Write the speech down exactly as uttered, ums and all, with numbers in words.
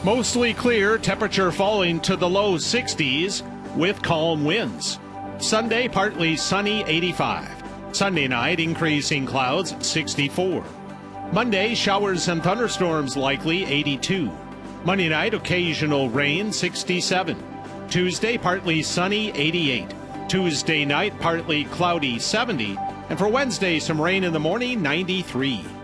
Mostly clear, temperature falling to the low sixties with calm winds. Sunday, partly sunny, eighty-five. Sunday night, increasing clouds, sixty-four. Monday, showers and thunderstorms likely, eighty-two. Monday night, occasional rain, sixty-seven. Tuesday, partly sunny, eighty-eight. Tuesday night, partly cloudy, seventy. And for Wednesday, some rain in the morning, ninety-three.